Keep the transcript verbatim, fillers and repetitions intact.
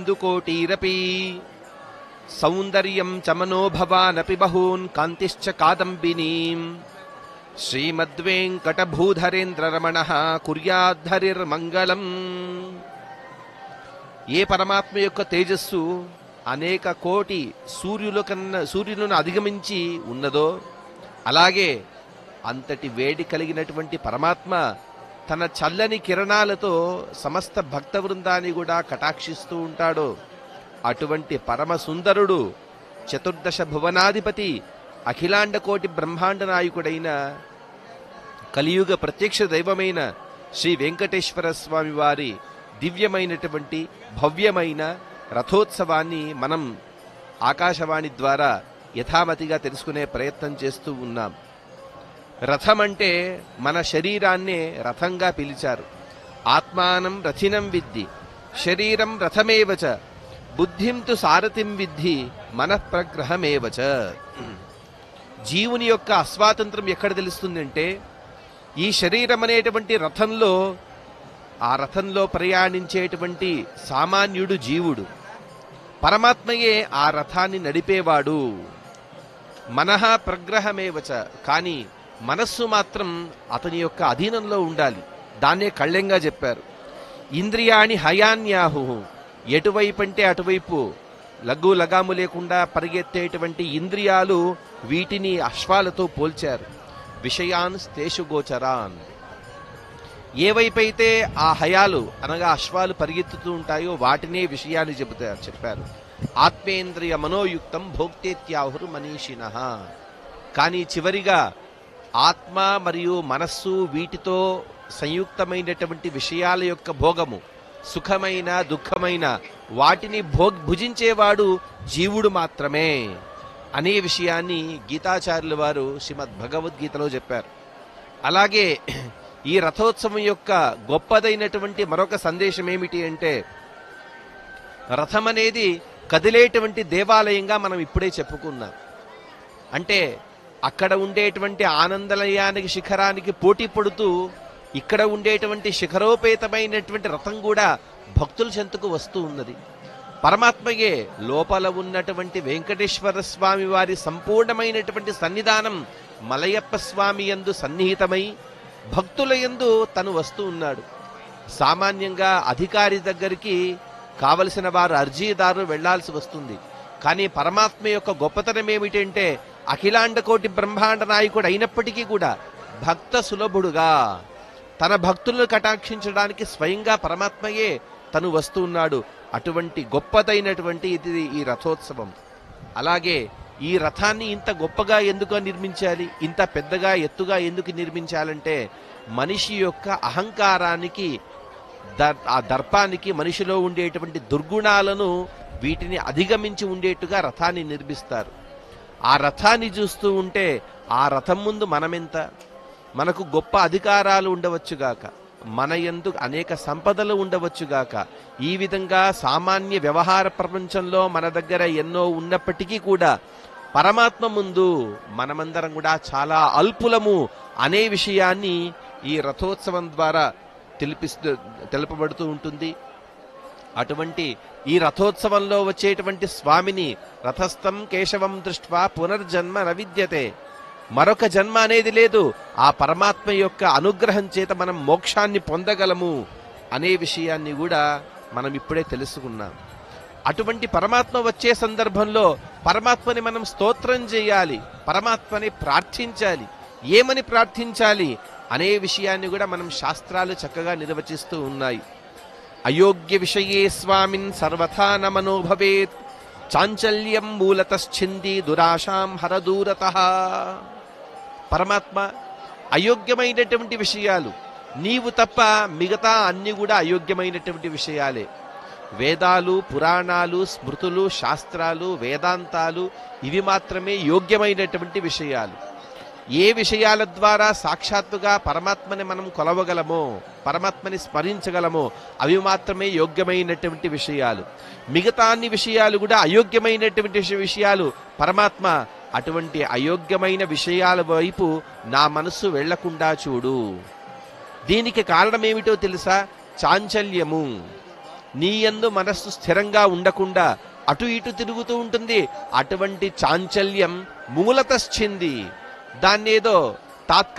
కోటీరపి సౌందర్యం చ మనోభవానపి బహూన్ కాంతిశ్చ కాదంబినీం శ్రీమద్వేంకటభూధరేంద్రరమణః కుర్యాద్ధరిర్మంగళం. ఏ పరమాత్మ యొక్క తేజస్సు అనేక కోటి సూర్యుల కన్నా సూర్యులను అధిగమించి ఉన్నదో, అలాగే అంతటి వేడి కలిగినటువంటి పరమాత్మ తన చల్లని కిరణాలతో సమస్త భక్త బృందాన్ని కూడా కటాక్షిస్తూ ఉంటాడు. అటువంటి పరమ సుందరుడు చతుర్దశ భువనాధిపతి అఖిలాండ కోటి బ్రహ్మాండ నాయకుడైన కలియుగ ప్రత్యక్ష దైవమైన శ్రీ వెంకటేశ్వర స్వామి వారి దివ్యమైనటువంటి భవ్యమైన రథోత్సవాన్ని మనం ఆకాశవాణి ద్వారా యథామతిగా తెలుసుకునే ప్రయత్నం చేస్తూ ఉన్నాం. రథం అంటే మన శరీరాన్నే రథంగా పిలిచారు. ఆత్మానం రథినం విద్ధి శరీరం రథమేవచ బుద్ధిం తు సారథిం విద్ధి మనఃప్రగ్రహమేవచ. జీవుని యొక్క అస్వాతంత్రం ఎక్కడ తెలుస్తుందంటే ఈ శరీరం అనేటువంటి రథంలో, ఆ రథంలో ప్రయాణించేటువంటి సామాన్యుడు జీవుడు, పరమాత్మయే ఆ రథాన్ని నడిపేవాడు. మనః ప్రగ్రహమేవచ, కానీ మనస్సు మాత్రం అతని యొక్క అధీనంలో ఉండాలి. దాన్నే కళ్ళెంగా చెప్పారు. ఇంద్రియాణి హయాన్యాహు, ఎటువైపంటే అటువైపు లగ్గు లగాము లేకుండా పరిగెత్తేటువంటి ఇంద్రియాలు, వీటిని అశ్వాలతో పోల్చారు. విషయాన్ స్తేషు గోచరాన్, ఏవైపైతే ఆ హయాలు అనగా అశ్వాలు పరిగెత్తుతూ ఉంటాయో వాటినే విషయాన్ని చెబుతారు చెప్పారు. ఆత్మేంద్రియ మనోయుక్తం భోక్తేత్యాహురు మనీషినః. కానీ చివరిగా ఆత్మ మరియు మనస్సు వీటితో సంయుక్తమైనటువంటి విషయాల యొక్క భోగము, సుఖమైన దుఃఖమైన వాటిని భోగ్ భుజించేవాడు జీవుడు మాత్రమే అనే విషయాన్ని గీతాచార్యుల వారు శ్రీమద్ భగవద్గీతలో చెప్పారు. అలాగే ఈ రథోత్సవం యొక్క గొప్పదైనటువంటి మరొక సందేశం ఏమిటి అంటే, రథం అనేది కదిలేటువంటి దేవాలయంగా మనం ఇప్పుడే చెప్పుకున్నాం. అంటే అక్కడ ఉండేటువంటి ఆనందలయానికి శిఖరానికి పోటీ పడుతూ ఇక్కడ ఉండేటువంటి శిఖరోపేతమైనటువంటి రథం కూడా భక్తుల చెంతకు వస్తూ ఉన్నది. పరమాత్మయే లోపల ఉన్నటువంటి వెంకటేశ్వర స్వామి వారి సంపూర్ణమైనటువంటి సన్నిధానం మలయప్ప స్వామి యందు సన్నిహితమై భక్తుల యందు తను వస్తూ ఉన్నాడు. సామాన్యంగా అధికారి దగ్గరికి కావలసిన వారు అర్జీదారు వెళ్లాల్సి వస్తుంది. కానీ పరమాత్మ యొక్క గొప్పతనం ఏమిటంటే అఖిలాండ కోటి బ్రహ్మాండ నాయకుడు అయినప్పటికీ కూడా భక్త సులభుడుగా తన భక్తులను కటాక్షించడానికి స్వయంగా పరమాత్మయే తను వస్తూ ఉన్నాడు. అటువంటి గొప్పదైనటువంటి ఇది ఈ రథోత్సవం. అలాగే ఈ రథాన్ని ఇంత గొప్పగా ఎందుకు నిర్మించాలి, ఇంత పెద్దగా ఎత్తుగా ఎందుకు నిర్మించాలంటే మనిషి యొక్క అహంకారానికి, ఆ దర్పానికి, మనిషిలో ఉండేటువంటి దుర్గుణాలను వీటిని అధిగమించి ఉండేట్టుగా రథాన్ని నిర్మిస్తారు. ఆ రథాన్ని చూస్తూ ఉంటే ఆ రథం ముందు మనమెంత, మనకు గొప్ప అధికారాలు ఉండవచ్చుగాక, మన యందు అనేక సంపదలు ఉండవచ్చుగాక, ఈ విధంగా సామాన్య వ్యవహార ప్రపంచంలో మన దగ్గర ఎన్నో ఉన్నప్పటికీ కూడా పరమాత్మ ముందు మనమందరం కూడా చాలా అల్పులము అనే విషయాన్ని ఈ రథోత్సవం ద్వారా తెలిపిస్తూ తెలుపబడుతూ ఉంటుంది. అటువంటి ఈ రథోత్సవంలో వచ్చేటువంటి స్వామిని రథస్థం కేశవం దృష్ట్వా పునర్జన్మ నవిద్యతే, మరొక జన్మ అనేది లేదు, ఆ పరమాత్మ యొక్క అనుగ్రహం చేత మనం మోక్షాన్ని పొందగలము అనే విషయాన్ని కూడా మనం ఇప్పుడే తెలుసుకున్నాం. అటువంటి పరమాత్మ వచ్చే సందర్భంలో పరమాత్మని మనం స్తోత్రం చేయాలి, పరమాత్మని ప్రార్థించాలి. ఏమని ప్రార్థించాలి అనే విషయాన్ని కూడా మనం శాస్త్రాలు చక్కగా నిర్వచిస్తూ ఉన్నాయి. అయోగ్య విషయే స్వామిన్ సర్వథా న మనోభవేత్ చాంచల్యం మూలతశ్చింది దురాశాం హరదూరతః. పరమాత్మ అయోగ్యమైనటువంటి విషయాలు, నీవు తప్ప మిగతా అన్ని కూడా అయోగ్యమైనటువంటి విషయాలే. వేదాలు, పురాణాలు, స్మృతులు, శాస్త్రాలు, వేదాంతాలు ఇవి మాత్రమే యోగ్యమైనటువంటి విషయాలు. ఏ విషయాల ద్వారా సాక్షాత్తుగా పరమాత్మని మనం కొలవగలమో, పరమాత్మని స్మరించగలమో అవి మాత్రమే యోగ్యమైనటువంటి విషయాలు. మిగతా అన్ని విషయాలు కూడా అయోగ్యమైనటువంటి విషయాలు. పరమాత్మ అటువంటి అయోగ్యమైన విషయాల వైపు నా మనస్సు వెళ్లకుండా చూడు. దీనికి కారణమేమిటో తెలుసా? చాంచల్యము. నీయందు మనస్సు స్థిరంగా ఉండకుండా అటు ఇటు తిరుగుతూ ఉంటుంది. అటువంటి చాంచల్యం మూలతశ్చింది. దాన్నేదో తాత్కాలిక